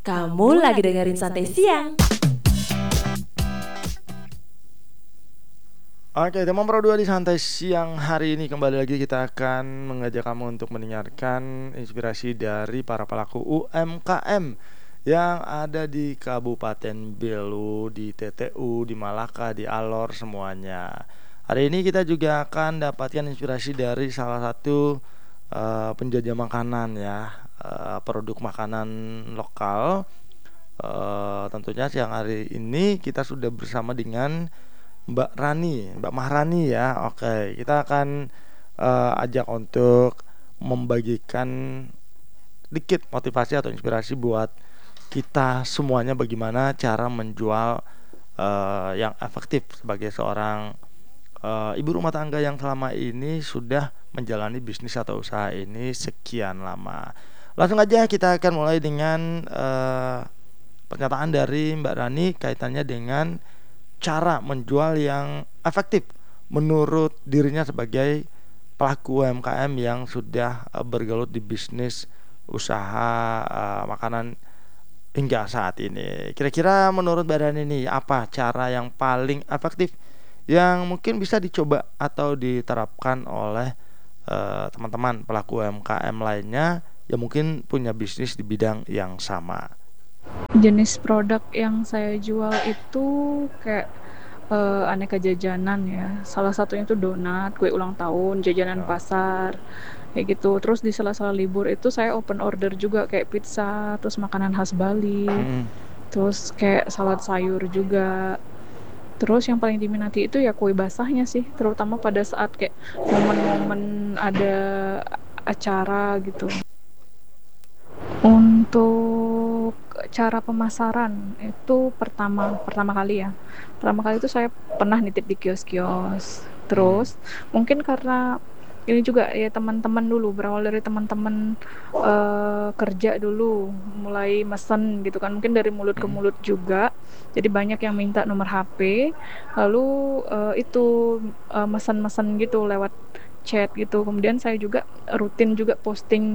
Kamu lagi dengerin Santai Siang. Oke, teman Pro 2 di Santai Siang hari ini kembali lagi kita akan mengajak kamu untuk mendengarkan inspirasi dari para pelaku UMKM yang ada di Kabupaten Belu, di TTU, di Malaka, di Alor semuanya. Hari ini kita juga akan dapatkan inspirasi dari salah satu penjajah makanan ya, produk makanan lokal. Tentunya siang hari ini kita sudah bersama dengan Mbak Mahrani ya. Oke, kita akan ajak untuk membagikan sedikit motivasi atau inspirasi buat kita semuanya bagaimana cara menjual yang efektif sebagai seorang ibu rumah tangga yang selama ini sudah menjalani bisnis atau usaha ini sekian lama. Langsung aja kita akan mulai dengan pernyataan dari Mbak Rani kaitannya dengan cara menjual yang efektif menurut dirinya sebagai pelaku UMKM yang sudah bergelut di bisnis usaha makanan hingga saat ini. Kira-kira menurut Mbak Rani ini apa cara yang paling efektif yang mungkin bisa dicoba atau diterapkan oleh teman-teman pelaku UMKM lainnya yang mungkin punya bisnis di bidang yang sama? Jenis produk yang saya jual itu kayak aneka jajanan ya. Salah satunya itu donat, kue ulang tahun, jajanan pasar, kayak gitu. Terus di sela-sela libur itu saya open order juga kayak pizza, terus makanan khas Bali, terus kayak salad sayur juga. Terus yang paling diminati itu ya kue basahnya sih, terutama pada saat kayak momen-momen ada acara gitu. Untuk cara pemasaran itu pertama kali itu saya pernah nitip di kios-kios. Terus mungkin karena ini juga ya teman-teman dulu, berawal dari teman-teman kerja dulu, mulai mesen gitu kan, mungkin dari mulut ke mulut juga. Jadi banyak yang minta nomor HP, lalu itu mesen-mesen gitu lewat chat gitu. Kemudian saya juga rutin juga posting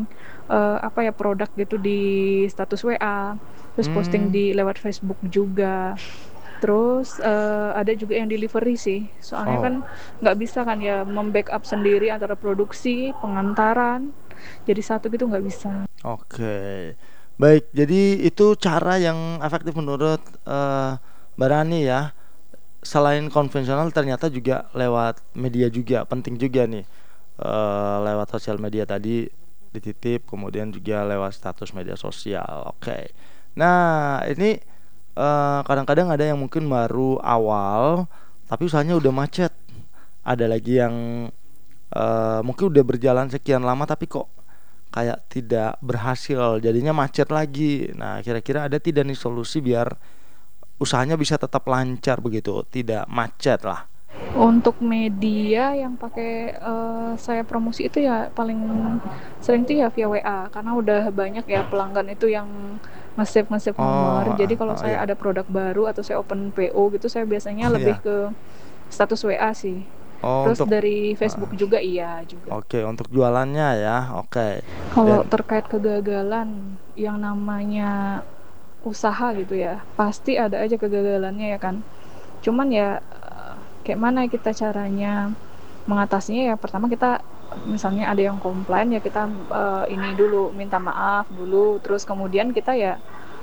produk gitu di status WA, terus posting di lewat Facebook juga. Terus ada juga yang delivery sih, soalnya kan nggak bisa kan ya membackup sendiri antara produksi, pengantaran, jadi satu gitu nggak bisa. Oke, baik. Jadi itu cara yang efektif menurut Mbak Rani ya. Selain konvensional ternyata juga lewat media juga penting juga nih. Lewat sosial media tadi dititip, kemudian juga lewat status media sosial. Oke. Nah, ini kadang-kadang ada yang mungkin baru awal tapi usahanya udah macet. Ada lagi yang mungkin udah berjalan sekian lama tapi kok kayak tidak berhasil, jadinya macet lagi. Nah, kira-kira ada tidak nih solusi biar usahanya bisa tetap lancar begitu, tidak macet lah? Untuk media yang pakai saya promosi itu ya paling sering tuh ya via WA, karena udah banyak ya pelanggan itu yang nge-save nomor. Jadi kalau saya Iya. ada produk baru atau saya open PO gitu, saya biasanya lebih Iya. ke status WA sih. Terus Untuk dari Facebook juga iya juga. oke, untuk jualannya ya. Oke. Kalau Dan terkait kegagalan yang namanya usaha gitu ya, pasti ada aja kegagalannya ya kan. Cuman ya kayak mana kita caranya mengatasinya ya, pertama kita misalnya ada yang komplain ya kita ini dulu minta maaf dulu, terus kemudian kita ya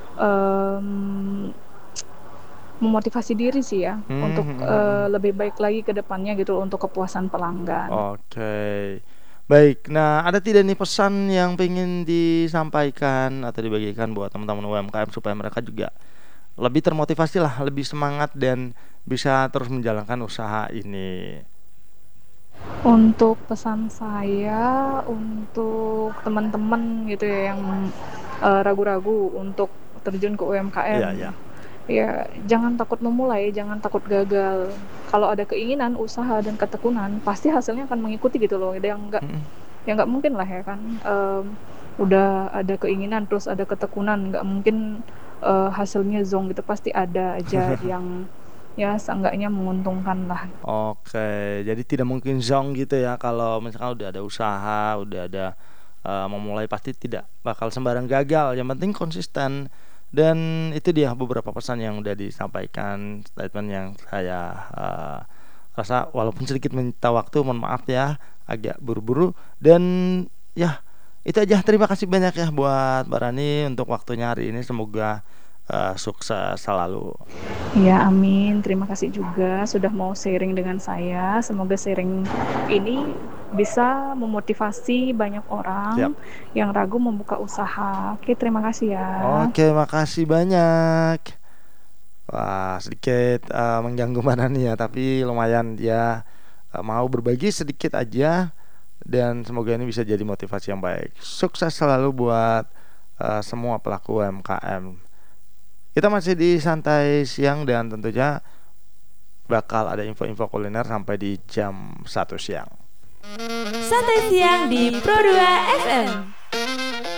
memotivasi diri sih ya untuk lebih baik lagi ke depannya gitu untuk kepuasan pelanggan. oke. Baik. Nah, ada tidak nih pesan yang pengen disampaikan atau dibagikan buat teman-teman UMKM supaya mereka juga lebih termotivasi lah, lebih semangat dan bisa terus menjalankan usaha ini? Untuk pesan saya untuk teman-teman gitu ya yang ragu-ragu untuk terjun ke UMKM, Iya, iya. ya jangan takut memulai, jangan takut gagal. Kalau ada keinginan, usaha dan ketekunan, pasti hasilnya akan mengikuti gitu loh. Ya nggak mungkin lah ya kan. Udah ada keinginan terus ada ketekunan, nggak mungkin hasilnya zong gitu. Pasti ada aja yang ya seenggaknya menguntungkan lah. Oke, jadi tidak mungkin zong gitu ya kalau misalkan udah ada usaha, udah ada memulai pasti tidak bakal sembarang gagal. Yang penting konsisten Dan itu dia beberapa pesan yang udah disampaikan, statement yang saya rasa walaupun sedikit minta waktu, mohon maaf ya, agak buru-buru. Dan ya itu aja, terima kasih banyak ya buat Mbak Rani untuk waktunya hari ini. Semoga sukses selalu. Ya, amin. Terima kasih juga sudah mau sharing dengan saya. Semoga sharing ini bisa memotivasi banyak orang Siap. yang ragu membuka usaha. Oke, terima kasih ya. Oke, makasih banyak. Wah, sedikit mengganggu Mbak Rani ya, tapi lumayan dia mau berbagi sedikit aja. Dan semoga ini bisa jadi motivasi yang baik. Sukses selalu buat semua pelaku UMKM. Kita masih di Santai Siang dan tentunya bakal ada info-info kuliner sampai di jam 1 siang. Santai Siang di Pro 2 FM.